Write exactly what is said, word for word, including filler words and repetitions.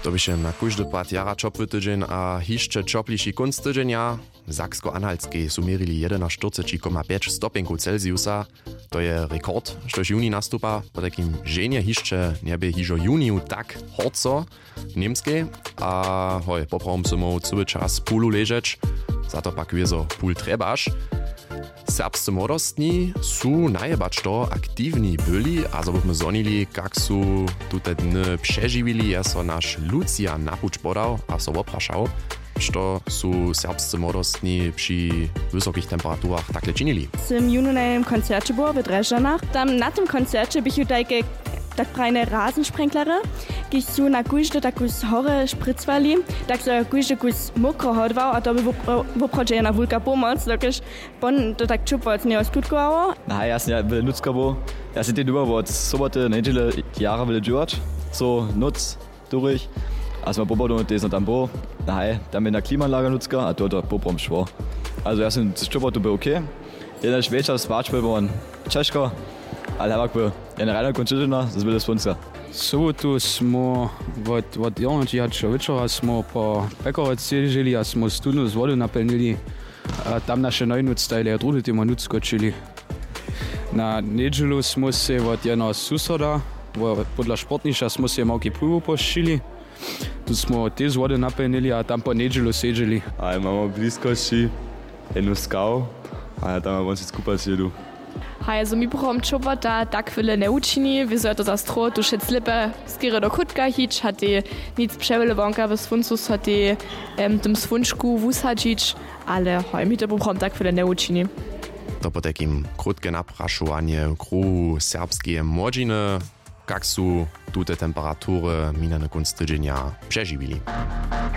To by się na każdy pad jara czopły tydzień a hiszcze czopliši kunst tydzienia. Saksko-Anhaltskiej sumierili jedenaście przecinek pięć stopników Celsjusa. To je rekord, štož juni nastupa. Po takim ženie hiszcze niebie hižo juniu tak horco w niemskiej. A hoj, poprawom se mu cały czas pulu leżeć. Za to pak wiezo pul trebaš. Serbscy młodostni su najebacz to aktywni byli, a zobyśmy zonili, jak su tute dny przeżywili, je so nasz Lucia napuć podał, a so opraszał, što su serbscy młodostni przy wysokich temperaturach takle czynili. Zum junu na einem koncercie było w Dreżanach. Tam na tym koncercie bychu takie tak prajne Rasensprenklery, ki su na kujde taku hore spritzwali, tak so kujde kus mokro hodwał, a to by woprodze na wulka pomoc, dokiż bon to tak czupot nie oskutkowało. Na ja sam will nutzka bo, ja sind den über od soboty, nedele Jahre will djurt, so nutz durch. Also man probiert das dann bo, na dann mit der Klimaanlage nutzka, a dort poprom schwor. Also ja sind czupot to okay. Jeden Schweizer Spartspiel waren Czeszka, ale jakby generalna končetina, das will das Sponsor. Sobotu smo od, od Jornočihača večera smo po Pekovac ježili a smo studnu z vodu naplnili. A tam naše najnuc stajili a drugi timo nuc skočili. Na nedželu smo se od jedného suseda, podľa športniša smo se malki pivo pošili. Tu smo te z vody naplnili a tam po nedželu sedžili. A imamo bliskosti, jednu skał, a tam máme si skupać jedu. Hej, also mi pochom čopata tak chwilę nie uczyni, wieso to za stro, tu šet slipe, skiery do kutka hić, hat die nic przewele wonka, bez funsus hat die um, tym sfunczku wushadzić, ale hej, mi to pochom tak chwilę nie uczyni. To po takim krótkie napraszowanie kru serbskie młodziny, jak su tute temperatury minane kunst tydzienia przeżywili.